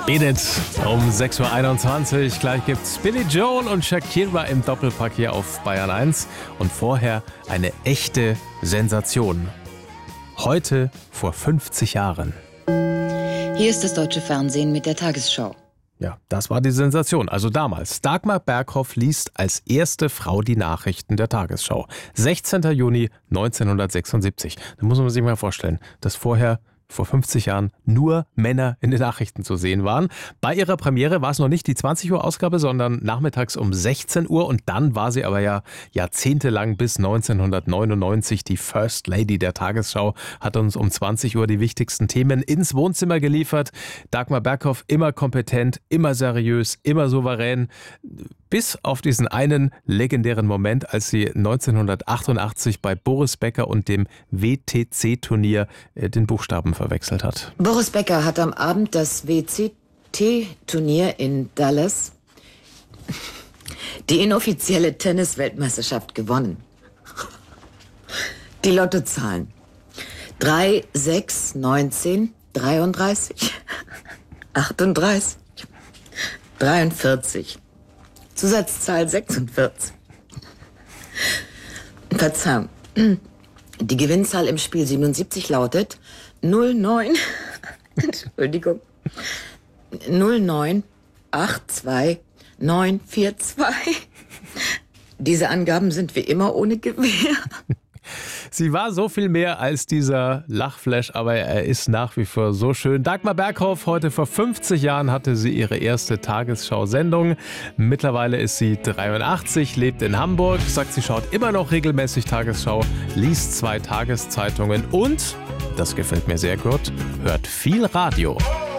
Edith um 6.21 Uhr. Gleich gibt's Billy Joel und Shakira im Doppelpack hier auf Bayern 1. Und vorher eine echte Sensation. Heute vor 50 Jahren. Hier ist das deutsche Fernsehen mit der Tagesschau. Ja, das war die Sensation. Also damals. Dagmar Berghoff liest als erste Frau die Nachrichten der Tagesschau. 16. Juni 1976. Da muss man sich mal vorstellen, dass vorher vor 50 Jahren nur Männer in den Nachrichten zu sehen waren. Bei ihrer Premiere war es noch nicht die 20 Uhr Ausgabe, sondern nachmittags um 16 Uhr. Und dann war sie aber ja jahrzehntelang bis 1999 die First Lady der Tagesschau, hat uns um 20 Uhr die wichtigsten Themen ins Wohnzimmer geliefert. Dagmar Berghoff immer kompetent, immer seriös, immer souverän. Bis auf diesen einen legendären Moment, als sie 1988 bei Boris Becker und dem WTC-Turnier den Buchstaben verwechselt hat. Boris Becker hat am Abend das WTT-Turnier in Dallas, die inoffizielle Tennis-Weltmeisterschaft, gewonnen. Die Lottozahlen: 3, 6, 19, 33, 38, 43. Zusatzzahl 46. Verzeihung. Die Gewinnzahl im Spiel 77 lautet 09. Entschuldigung. 0982942. Diese Angaben sind wie immer ohne Gewähr. Sie war so viel mehr als dieser Lachflash, aber er ist nach wie vor so schön. Dagmar Berghoff, heute vor 50 Jahren hatte sie ihre erste Tagesschau-Sendung. Mittlerweile ist sie 83, lebt in Hamburg, sagt, sie schaut immer noch regelmäßig Tagesschau, liest 2 Tageszeitungen und, das gefällt mir sehr gut, hört viel Radio.